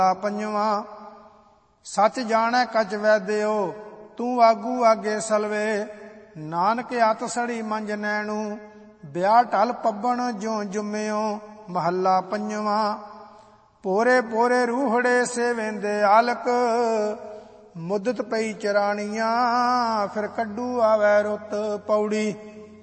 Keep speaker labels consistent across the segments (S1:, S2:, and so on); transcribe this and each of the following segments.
S1: ਪੰਜਵਾਂ। ਸੱਚ ਜਾਣੈ ਕਚ ਵੈਦਿਓ, ਤੂੰ ਆਗੂ ਆਗੇ ਸਲਵੇ। ਨਾਨਕ ਅਤ ਸੜੀ ਮੰਜ ਨੈਣੂ, ਵਿਆਹ ਢਲ ਪੱਬਣ ਜਿਉ ਜੁੰਮਿਓ। ਮਹੱਲਾ ਪੰਜਵਾਂ। ਪੋਰੇ ਪੋਰੇ ਰੂਹੜੇ ਸੇਵੇਂਦੇ ਆਲਕ, ਮੁੱਦਤ ਪਈ ਚਰਾਣੀਆਂ, ਫਿਰ ਕੱਢੂ ਆਵੈ ਰੁੱਤ। ਪੌੜੀ।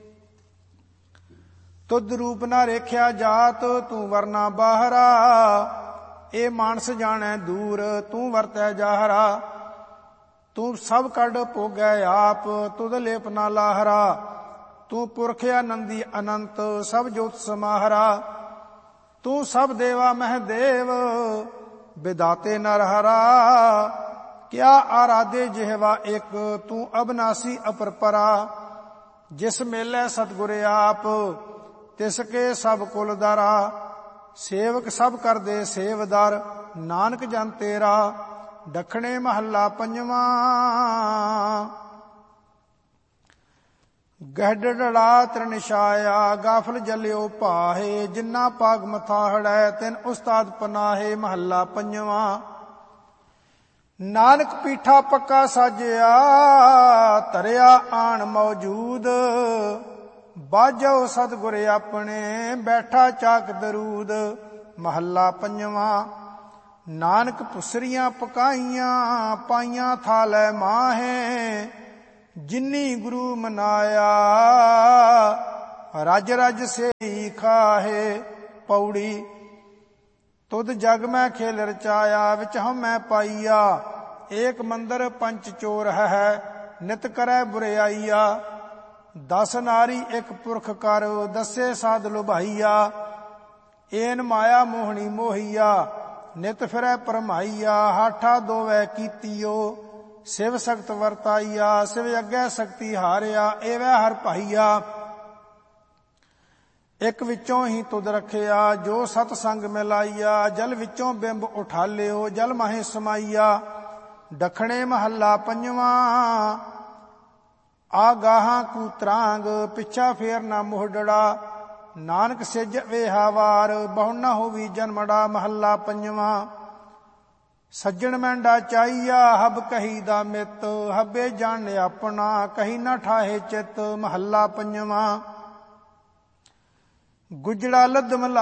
S1: ਤੁਧ ਰੂਪ ਨਾ ਰੇਖਿਆ ਜਾਤ, ਤੂੰ ਵਰਨਾ ਬਾਹਰਾ। ਇਹ ਮਾਨਸ ਜਾਣੈ ਦੂਰ, ਤੂੰ ਵਰਤੈ ਜਾਹਰਾ। ਤੂੰ ਸਭ ਕੱਢ ਭੋਗੈ ਆਪ, ਤੁਧ ਲੇਪ ਨਾ ਲਾਹਰਾ। ਤੂੰ ਪੁਰਖ ਆਨੰਦੀ ਅਨੰਤ, ਸਭ ਜੋਤ ਸਮਾਹਰਾ। ਤੂੰ ਸਭ ਦੇਵਾ ਮਹਿ ਦੇਵ, ਵਿਦਾਤੇ ਨਰ ਹਰਾ। ਕਿਆ ਆਰਾਧੇ ਜਿਹਵਾ ਇੱਕ, ਤੂੰ ਅਬਨਾਸੀ ਅਪਰਪਰਾ। ਜਿਸ ਮੇਲੇ ਸਤਿਗੁਰ ਆਪ, ਤਿਸ ਕੇ ਸਭ ਕੁਲ ਦਾਰਾ। ਸੇਵਕ ਸਭ ਕਰਦੇ ਸੇਵਦਾਰ, ਨਾਨਕ ਜਨ ਤੇਰਾ। ਦੱਖਣੇ ਮਹੱਲਾ ਪੰਜਵਾਂ। ਗਹਿੜੜਾ ਤ੍ਰਿਨਛਾਇਆ, ਗਾਫਲ ਜਲਿਓ ਭਾਹੇ। ਜਿੰਨਾ ਪਾਗ ਮਥਾਹੜੈ, ਤਿਨ ਉਸਤਾਦ ਪਨਾਹੇ। ਮਹੱਲਾ ਪੰਜਵਾਂ। ਨਾਨਕ ਪੀਠਾ ਪੱਕਾ ਸਾਜਿਆ, ਧਰਿਆ ਆਣ ਮੌਜੂਦ। ਬਾਝੋ ਸਤਿਗੁਰ ਆਪਣੇ, ਬੈਠਾ ਚਾਕ ਦਰੂਦ। ਮਹੱਲਾ ਪੰਜਵਾਂ। ਨਾਨਕ ਪੁਸਰੀਆਂ ਪਕਾਈਆਂ, ਪਾਈਆਂ ਥਾਲੈ ਮਾਹੇ। ਜਿਨੀ ਗੁਰੂ ਮਨਾਇਆ, ਰਜ ਰਜ ਸੇਈ ਖਾਹੇ। ਪੌੜੀ। ਤੁਧ ਜਗ ਮੈਂ ਖੇਲ ਰਚਾਇਆ, ਵਿੱਚ ਹਉਮੈ ਪਾਈਆ। ਏਕ ਮੰਦਰ ਪੰਚ ਚੋਰ ਹੈ, ਨਿਤ ਕਰੈ ਬੁਰਿਆਈਆ। 10 ਨਾਰੀ ਇੱਕ ਪੁਰਖ ਕਰ, ਦਸੇ ਸਾਧ ਲੁਭਾਈਆ। ਏਨ ਮਾਇਆ ਮੋਹਣੀ ਮੋਹੀਆ, ਨਿਤ ਫਿਰੈ ਭਰਮਾਈਆ। ਹਾਠਾ ਦੋਵੈ ਕੀਤੀਓ, ਸਿਵ ਸਖਤ ਵਰਤਾਈਆ। ਸਿਵ ਅੱਗੇ ਸਕਤੀ ਹਾਰਿਆ, ਏਵੈ ਹਰ ਭਾਈਆ। ਇੱਕ ਵਿੱਚੋਂ ਹੀ ਤੁਧ ਰੱਖਿਆ, ਜੋ ਸਤ ਸੰਗ ਮਿਲਾਈਆ। ਜਲ ਵਿੱਚੋਂ ਬਿੰਬ ਉਠਾਲਿਓ, ਜਲ ਮਾਹੇ ਸਮਾਈਆ। ਦੱਖਣੇ ਮਹੱਲਾ ਪੰਜਵਾਂ। ਆਗਾਹਾਂ ਕੂਤਰਾਂਗ, ਪਿੱਛਾ ਫੇਰ ਨਾ ਮੋਹਡੜਾ। ਨਾਨਕ ਸਿਜ ਵੇਹਾ ਵਾਰ, ਬਹੁ ਨਾ ਹੋਵੀ ਜਨਮੜਾ। ਮਹੱਲਾ ਪੰਜਵਾਂ। ਸੱਜਣ ਮੈਂਡਾ ਚਾਈਆ, ਹਬ ਕਹੀ ਦਾ ਮਿੱਤ। ਹਬੇ ਜਾਣ ਆਪਣਾ, ਕਹੀ ਨਾ ਠਾਹੇ ਚਿੱਤ। ਮਹੱਲਾ ਪੰਜਵਾਂ। ਗੁਜੜਾ ਲੱਦਮ